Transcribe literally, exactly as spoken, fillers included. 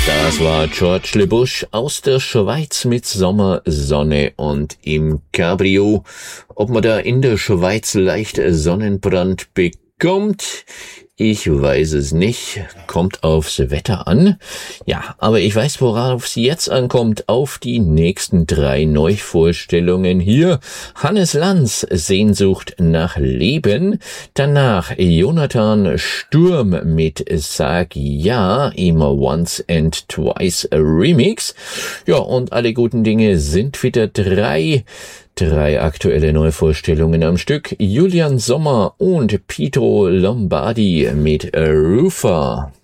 Das war George Le Busch aus der Schweiz mit Sommer, Sonne und im Cabrio. Ob man da in der Schweiz leicht Sonnenbrand bekommt, ich weiß es nicht. Kommt aufs Wetter an. Ja, aber ich weiß, worauf es jetzt ankommt. Auf die nächsten drei Neuvorstellungen hier. Hannes Lanz, Sehnsucht nach Leben. Danach Jonathan Sturm mit Sag Ja, immer Once and Twice Remix. Ja, und alle guten Dinge sind wieder drei. Drei aktuelle Neuvorstellungen am Stück. Julian Sommer und Pietro Lombardi mit Rufa.